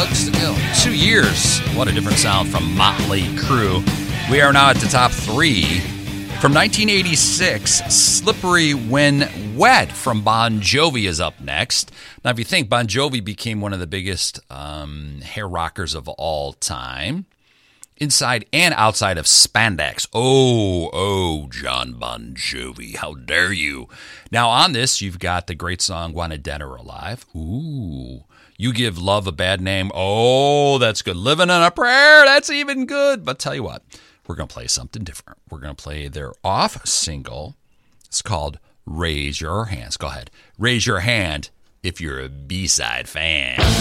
2 years. What a different sound from Motley Crue. We are now at the top 3. From 1986, Slippery When Wet from Bon Jovi is up next. Now, if you think, Bon Jovi became one of the biggest hair rockers of all time. Inside and outside of spandex. Oh, John Bon Jovi, how dare you. Now, on this, you've got the great song, Wanted Dead or Alive. Ooh. You Give Love a Bad Name. Oh, that's good. Living on a Prayer. That's even good. But tell you what, we're going to play something different. We're going to play their off single. It's called Raise Your Hands. Go ahead. Raise your hand if you're a B-side fan.